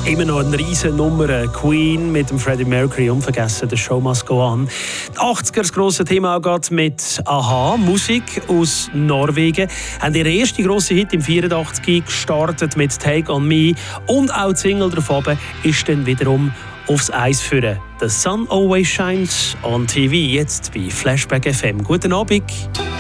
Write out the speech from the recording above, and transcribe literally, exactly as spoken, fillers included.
Immer noch eine riesen Nummer. Queen mit dem Freddie Mercury, unvergessen, «The Show Must Go On». Die achtziger, das grosse Thema, geht mit a-ha, Musik aus Norwegen. Haben ihren ersten grossen Hit im vierundachtzig gestartet mit «Take On Me». Und auch die Single davon ist dann wiederum aufs Eis führen. «The Sun Always Shines on T V», jetzt bei Flashback F M. Guten Abend.